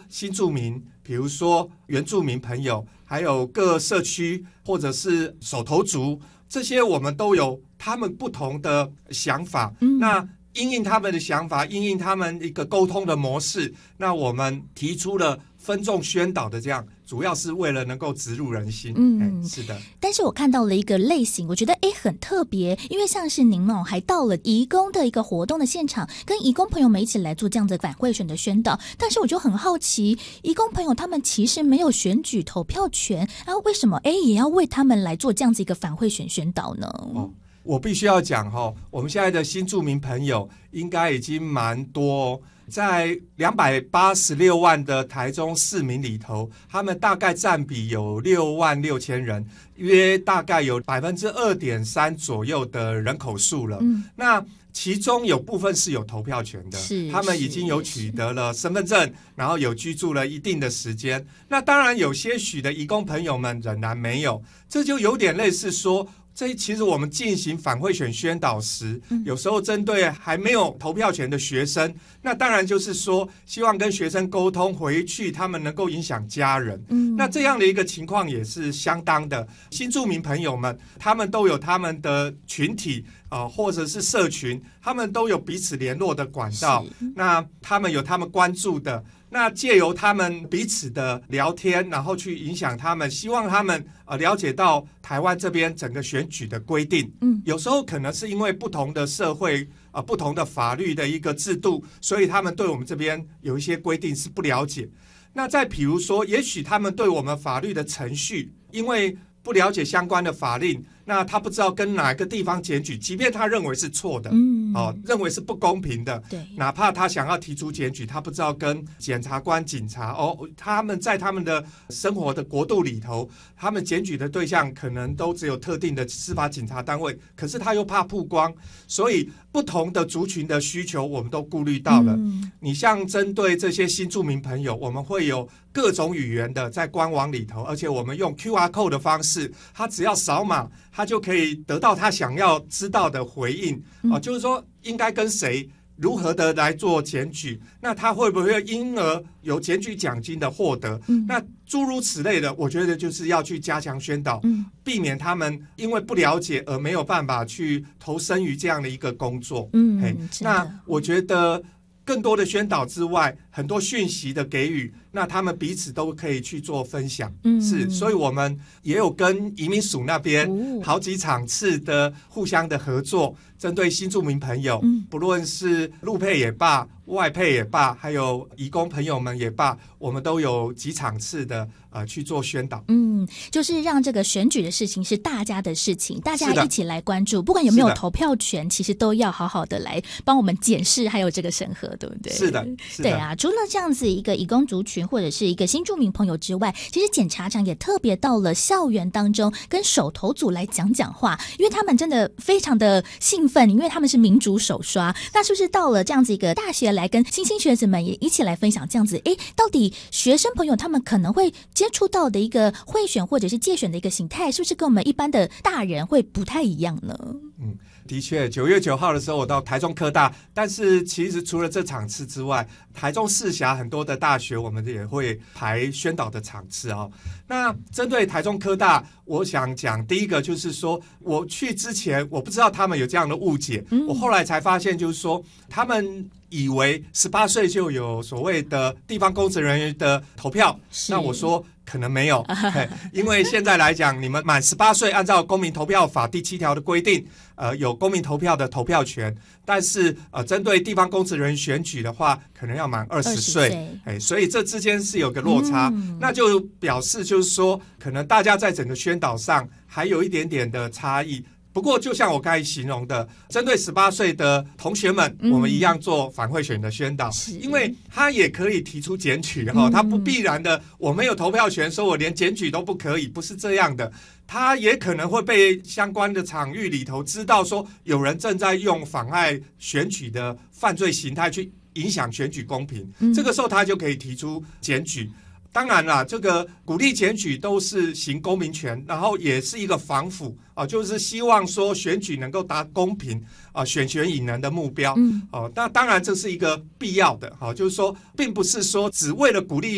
新住民，比如说原住民朋友，还有各社区或者是手头族，这些我们都有他们不同的想法。那因应他们的想法，因应他们一个沟通的模式，那我们提出了分众宣导的这样，主要是为了能够植入人心。是的。 但是我看到了一个类型，我觉得很特别，因为像是您还到了移工的一个活动的现场，跟移工朋友们一起来做这样的反贿选的宣导。但是我就很好奇，移工朋友他们其实没有选举投票权，然后为什么也要为他们来做这样子一个反贿选宣导呢？ 我必须要讲我们现在的新住民朋友应该已经蛮多在286万的台中市民里头，他们大概占比有6万6千人，约大概有 2.3% 左右的人口数了。那其中有部分是有投票权的，他们已经有取得了身份证，然后有居住了一定的时间。那当然有些许的移工朋友们仍然没有，这就有点类似说，这其实我们进行反贿选宣导时，有时候针对还没有投票权的学生，那当然就是说希望跟学生沟通，回去他们能够影响家人。那这样的一个情况也是相当的。新住民朋友们他们都有他们的群体或者是社群，他们都有彼此联络的管道，那他们有他们关注的，那借由他们彼此的聊天，然后去影响他们，希望他们了解到台湾这边整个选举的规定。有时候可能是因为不同的社会不同的法律的一个制度，所以他们对我们这边有一些规定是不了解。那再比如说，也许他们对我们法律的程序，因为不了解相关的法令，那他不知道跟哪个地方检举，即便他认为是错的，认为是不公平的，哪怕他想要提出检举，他不知道跟检察官、警察他们在他们的生活的国度里头，他们检举的对象可能都只有特定的司法警察单位，可是他又怕曝光，所以不同的族群的需求我们都顾虑到了。你像针对这些新住民朋友，我们会有各种语言的在官网里头，而且我们用 QR code 的方式，他只要扫码，他就可以得到他想要知道的回应。就是说应该跟谁如何的来做检举，那他会不会因而有检举奖金的获得，那诸如此类的，我觉得就是要去加强宣导，避免他们因为不了解而没有办法去投身于这样的一个工作。那我觉得更多的宣导之外，很多讯息的给予，那他们彼此都可以去做分享。所以我们也有跟移民署那边好几场次的互相的合作，针对新住民朋友，不论是陆配也罢，外配也罢，还有移工朋友们也罢，我们都有几场次的去做宣导。 就是让这个选举的事情是大家的事情，大家一起来关注，不管有没有投票权，其实都要好好的来帮我们检视，还有这个审核，对不对？ 是的， 对啊。除了这样子一个移工族群或者是一个新住民朋友之外，其实检察长也特别到了校园当中跟手头组来讲讲话，因为他们真的非常的兴奋，因为他们是民主手刷。那是不是到了这样子一个大学来跟新兴学子们也一起来分享这样子，到底学生朋友他们可能会接触到的一个贿选或者是介选的一个形态，是不是跟我们一般的大人会不太一样呢？ 的确，9月9号的时候我到台中科大，但是其实除了这场次之外，台中市辖很多的大学我们也会排宣导的场次。那针对台中科大，我想讲第一个就是说，我去之前我不知道他们有这样的误解，我后来才发现就是说他们以为18岁就有所谓的地方公职人员的投票，那我说可能没有，因为现在来讲，你们满18岁，按照公民投票法第7条的规定，有公民投票的投票权，但是针对地方公职人员选举的话，可能要满20岁，所以这之间是有个落差，那就表示就是说，可能大家在整个宣导上还有一点点的差异。不过就像我刚才形容的，针对18岁的同学们，我们一样做反贿选的宣导，因为他也可以提出检举，他不必然的我没有投票权，说我连检举都不可以，不是这样的。他也可能会被相关的场域里头知道说有人正在用妨碍选举的犯罪形态去影响选举公平，这个时候他就可以提出检举。当然啦，这个鼓励检举都是行公民权，然后也是一个防腐就是希望说选举能够达公平选权引人的目标。那当然这是一个必要的，就是说并不是说只为了鼓励